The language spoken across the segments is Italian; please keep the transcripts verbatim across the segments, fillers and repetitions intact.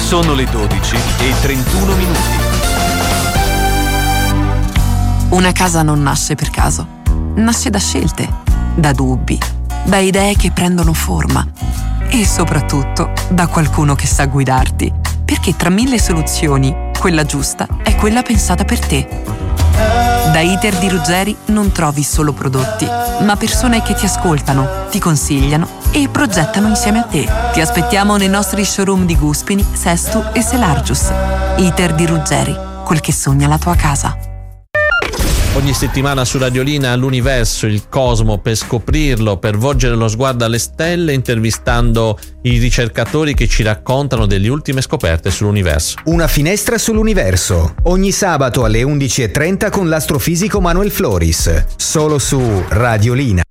Sono le dodici e trentuno minuti. Una casa non nasce per caso. Nasce da scelte, da dubbi, da idee che prendono forma e soprattutto da qualcuno che sa guidarti. Perché tra mille soluzioni, quella giusta è quella pensata per te. Da Iter di Ruggeri non trovi solo prodotti, ma persone che ti ascoltano, ti consigliano e progettano insieme a te. Ti aspettiamo nei nostri showroom di Guspini, Sestu e Selargius. Iter di Ruggeri, quel che sogna la tua casa. Ogni settimana su Radiolina l'universo, il cosmo, per scoprirlo, per volgere lo sguardo alle stelle, intervistando i ricercatori che ci raccontano delle ultime scoperte sull'universo. Una finestra sull'universo, ogni sabato alle undici e trenta con l'astrofisico Manuel Floris, solo su Radiolina.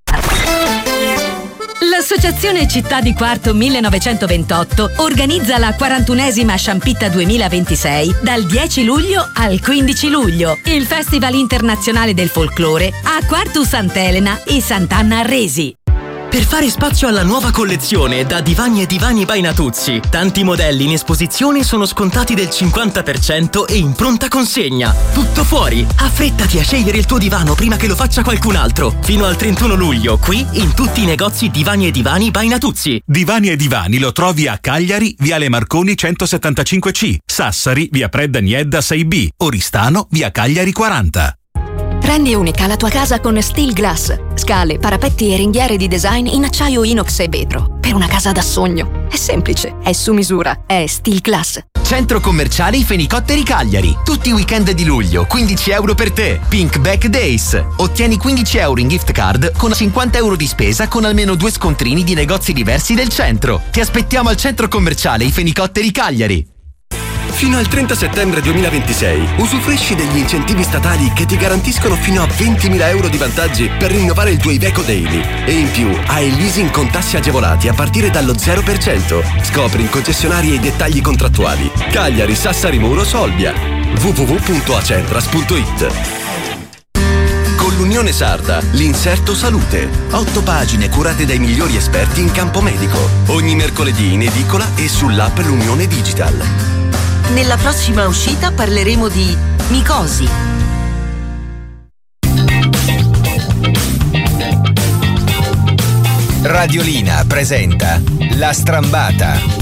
L'Associazione Città di Quarto millenovecentoventotto organizza la quarantunesima Sciampitta duemilaventisei dal dieci luglio al quindici luglio, il Festival internazionale del folklore a Quartu Sant'Elena e Sant'Anna a Resi. Per fare spazio alla nuova collezione da Divani e Divani by Natuzzi, tanti modelli in esposizione sono scontati del cinquanta per cento e in pronta consegna. Tutto fuori! Affrettati a scegliere il tuo divano prima che lo faccia qualcun altro. Fino al trentuno luglio, qui in tutti i negozi Divani e Divani by Natuzzi. Divani e Divani lo trovi a Cagliari, Viale Marconi centosettantacinque C, Sassari, via Predda Niedda sei B, Oristano, via Cagliari quaranta. Rendi unica la tua casa con Steel Glass. Scale, parapetti e ringhiere di design in acciaio inox e vetro. Per una casa da sogno. È semplice, è su misura, è Steel Glass. Centro commerciale I Fenicotteri Cagliari. Tutti i weekend di luglio, quindici euro per te. Pink Back Days. Ottieni quindici euro in gift card con cinquanta euro di spesa con almeno due scontrini di negozi diversi del centro. Ti aspettiamo al centro commerciale I Fenicotteri Cagliari. Fino al trenta settembre duemilaventisei usufruisci degli incentivi statali che ti garantiscono fino a ventimila euro di vantaggi per rinnovare il tuo Iveco Daily. E in più hai il leasing con tassi agevolati a partire dallo zero per cento. Scopri in concessionarie i dettagli contrattuali. Cagliari, Sassari, Muro, Solbia. w w w punto acentras punto i t. Con l'Unione Sarda, l'inserto salute. Otto pagine curate dai migliori esperti in campo medico. Ogni mercoledì in edicola e sull'app L'Unione Digital. Nella prossima uscita parleremo di micosi. Radiolina presenta La Strambata.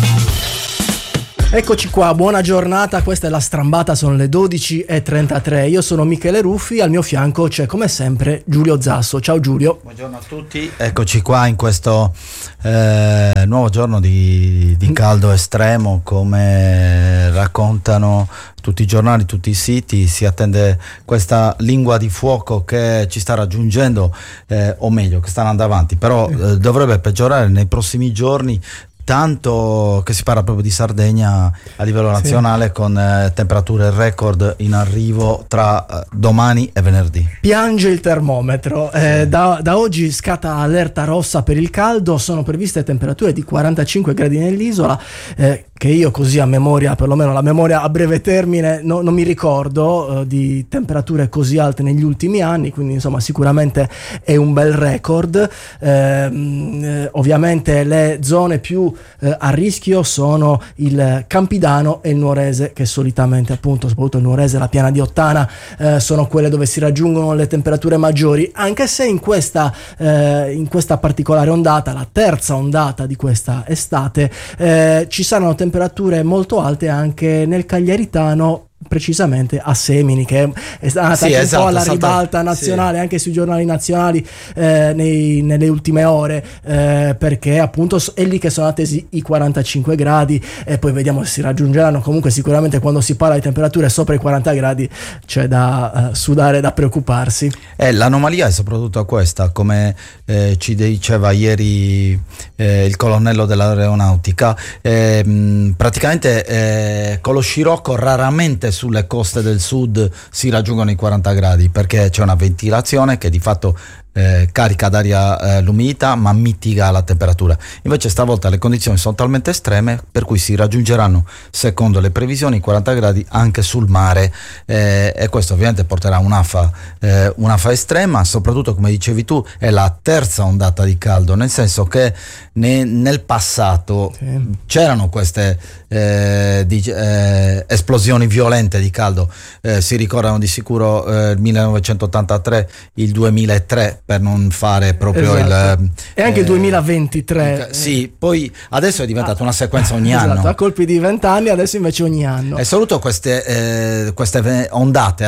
Eccoci qua, buona giornata, questa è La Strambata, sono le dodici e trentatré. Io sono Michele Ruffi, al mio fianco c'è come sempre Giulio Zasso. Ciao Giulio. Buongiorno a tutti, eccoci qua in questo eh, nuovo giorno di, di caldo estremo. Come raccontano tutti i giornali, tutti i siti, si attende questa lingua di fuoco che ci sta raggiungendo, eh, o meglio che sta andando avanti, però eh, dovrebbe peggiorare nei prossimi giorni, tanto che si parla proprio di Sardegna a livello nazionale, sì, con eh, temperature record in arrivo tra eh, domani e venerdì. Piange il termometro, eh, da, da oggi scatta allerta rossa per il caldo, sono previste temperature di quarantacinque gradi nell'isola, eh, che io così a memoria, perlomeno la memoria a breve termine, no, non mi ricordo eh, di temperature così alte negli ultimi anni, quindi insomma sicuramente è un bel record. Eh, eh, ovviamente le zone più eh, a rischio sono il Campidano e il Nuorese, che solitamente appunto, soprattutto il Nuorese e la Piana di Ottana, eh, sono quelle dove si raggiungono le temperature maggiori, anche se in questa, eh, in questa particolare ondata, la terza ondata di questa estate, eh, ci saranno temperature temperature molto alte anche nel Cagliaritano, precisamente a Semini, che è stata sì, anche esatto, un po' alla ribalta nazionale, sì, anche sui giornali nazionali eh, nei, nelle ultime ore, eh, perché appunto è lì che sono attesi i quarantacinque gradi, e poi vediamo se si raggiungeranno. Comunque sicuramente quando si parla di temperature sopra i quaranta gradi c'è da uh, sudare, da preoccuparsi. Eh, l'anomalia è soprattutto questa, come eh, ci diceva ieri eh, il colonnello dell'aeronautica, eh, mh, praticamente eh, con lo scirocco raramente sulle coste del sud si raggiungono i quaranta gradi, perché c'è una ventilazione che di fatto eh, carica d'aria eh, l'umidità ma mitiga la temperatura. Invece stavolta le condizioni sono talmente estreme per cui si raggiungeranno, secondo le previsioni, quaranta gradi anche sul mare, eh, e questo ovviamente porterà un'afa, eh, un'afa estrema. Soprattutto, come dicevi tu, è la terza ondata di caldo, nel senso che ne, nel passato sì. c'erano queste eh, di, eh, esplosioni violente di caldo, eh, si ricordano di sicuro eh, il millenovecentottantatré, il duemilatré, per non fare proprio esatto. il e anche eh, il duemilaventitré. Sì, poi adesso è diventata ah, una sequenza ogni esatto, anno. A colpi di vent'anni, adesso invece ogni anno. E soprattutto queste, eh, queste ondate